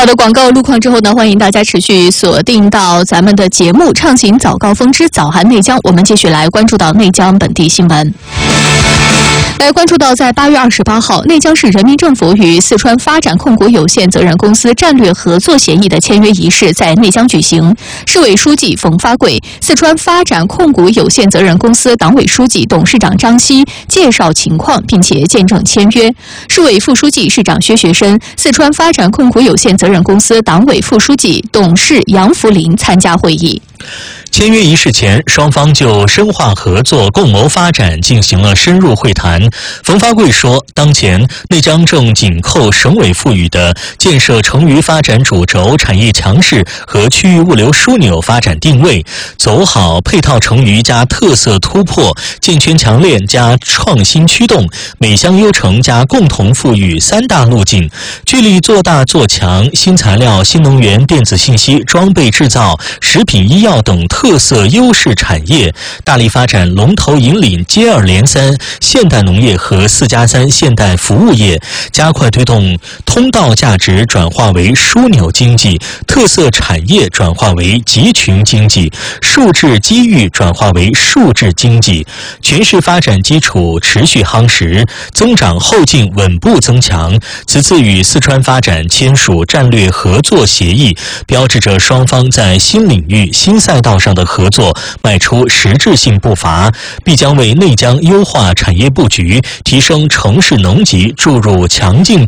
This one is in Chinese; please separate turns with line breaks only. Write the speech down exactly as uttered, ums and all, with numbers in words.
好的，广告路况之后呢，欢迎大家持续锁定到咱们的节目《畅行早高峰之早寒内江》，我们继续来关注到内江本地新闻。来关注到，在八月二十八号，内江市人民政府与四川发展控股有限责任公司战略合作协议的签约仪式在内江举行。市委书记冯发贵、四川发展控股有限责任公司党委书记、董事长张希介绍情况，并且见证签约。市委副书记、市长薛学深、四川发展控股有限责任公司党委副书记、董事杨福林参加会议。
签约仪式前，双方就深化合作、共谋发展进行了深入会谈。冯发贵说，当前内江正紧扣省委赋予的建设成渝发展主轴产业强势和区域物流枢纽发展定位，走好配套成渝加特色突破、健全强链加创新驱动、美乡优城加共同富裕三大路径，聚力做大做强新材料、新能源、电子信息、装备制造、食品医药等特色优势产业，大力发展龙头引领接二连三现代农业和四加三现代服务业，加快推动通道价值转化为枢纽经济，特色产业转化为集群经济，数字机遇转化为数字经济，全市发展基础持续夯实，增长后劲稳步增强。此次与四川发展签署战略合作协议，标志着双方在新领域、新赛道上的合作迈出实质性步伐，必将为内江优化产业布局、提升城市能级注入强劲